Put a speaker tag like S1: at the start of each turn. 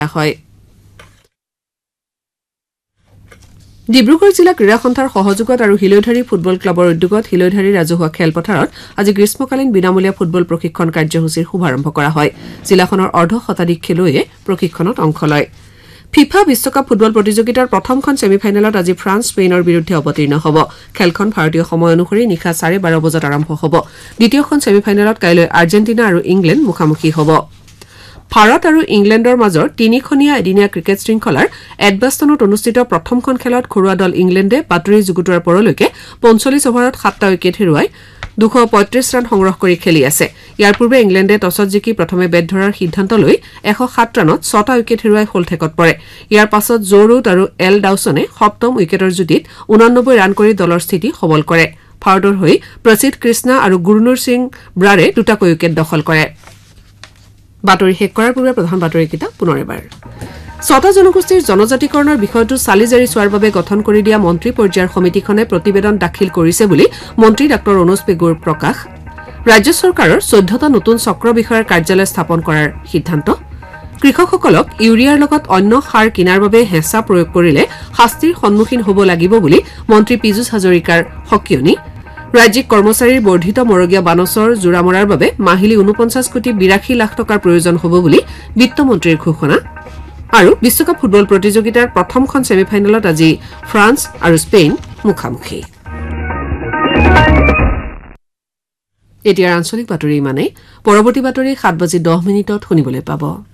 S1: হয়। ডিব্ৰুগড় জিলা ক্ৰীড়া সন্থাৰ সহযোগত আৰু হিলৈধাৰী ফুটবল ক্লাবৰ উদ্যোগত হিলৈধাৰী ৰাজহুৱা খেলপথাৰত আজি গ্ৰীষ্মকালীন বিনামূলীয়া ফুটবল প্ৰশিক্ষণ কাৰ্যসূচীৰ শুভাৰম্ভ কৰা হয়। জিলাখনৰ অৰ্ধ শতাধিক খেলুৱৈয়ে প্ৰশিক্ষণত অংশ লয়। ফিফা বিশ্বকাপ ফুটবল প্ৰতিযোগিতাৰ প্ৰথমখন ছেমিফাইনেলত আজি ফ্ৰান্স স্পেইনৰ বিৰুদ্ধে অৱতীৰ্ণ হ'ব। খেলখন ভাৰতীয় সময় অনুসৰি নিশা 12:30 বজাত আৰম্ভ হ'ব। দ্বিতীয়খন ছেমিফাইনেলত কাইলৈ আৰ্জেণ্টিনা আৰু ইংলেণ্ড মুখামুখি হ'ব। ভাৰত আৰু ইংলেণ্ডৰ মাজৰ তিনিখনীয়া এদিনীয়া ক্ৰিকেট শৃংখলাৰ এডবাষ্টনত অনুষ্ঠিত প্ৰথমখন খেলত ঘৰুৱা দল ইংলেণ্ডে বাতৰি যুগুতোৱাৰ পৰলৈকে 45 অভাৰত 7টা উইকেট হেৰুৱাই 235 ৰান সংগ্ৰহ কৰি খেলি আছে। ইয়াৰ পূৰ্বে ইংলেণ্ডে টছত জিকি প্ৰথমে বেট ধৰাৰ সিদ্ধান্ত লৈ 107 ৰানত 6টা উইকেট হেৰুৱাই হলঠেকত পৰে। ইয়াৰ পাছত জো ৰুট আৰু এল ডাউছনে সপ্তম উইকেটৰ জুটিত 89 ৰান কৰি দলৰ স্থিতি সবল কৰে। ভাৰতৰ হৈ প্ৰসিদ্ধ কৃষ্ণা আৰু গুৰনুৰ সিং ব্ৰাৰে দুটাকৈ উইকেট দখল কৰে। বাতৰি শেষ কৰাৰ পূৰ্বে প্ৰধান বাতৰিকেইটা পুনৰ এবাৰ। 6টা জনগোষ্ঠীৰ জনজাতিকৰণৰ বিষয়টো চালি জাৰি চোৱাৰ বাবে গঠন কৰি দিয়া মন্ত্ৰী পৰ্যায়ৰ সমিতিখনে প্ৰতিবেদন দাখিল কৰিছে বুলি মন্ত্ৰী ডাঃ অনুজ পেগুৰ প্ৰকাশ। ৰাজ্য চৰকাৰৰ 14টা নতুন চক্ৰ বিষয়াৰ কাৰ্যালয় স্থাপন কৰাৰ সিদ্ধান্ত। কৃষকসকলক ইউৰিয়াৰ লগত অন্য সাৰ কিনাৰ বাবে হেঁচা প্ৰয়োগ কৰিলে শাস্তিৰ সন্মুখীন হ'ব লাগিব বুলি মন্ত্ৰী পীযুষ হাজৰিকাৰ সকিয়নি। ৰাজ্যিক কৰ্মচাৰীৰ বৰ্ধিত মৰগীয়া বানচৰ জোৰা মৰাৰ বাবে মাহিলী 49 কোটি 82 লাখ টকাৰ প্ৰয়োজন হ'ব বুলি বিত্তমন্ত্ৰীৰ ঘোষণা। আৰু বিশ্বকাপ ফুটবল প্ৰতিযোগিতাৰ প্ৰথমখন ছেমিফাইনেলত আজি ফ্ৰান্স আৰু স্পেইন মুখামুখি। এতিয়াৰ আঞ্চলিক বাতৰি ইমানেই। পৰৱৰ্তী বাতৰি 7:10 শুনিবলৈ পাব।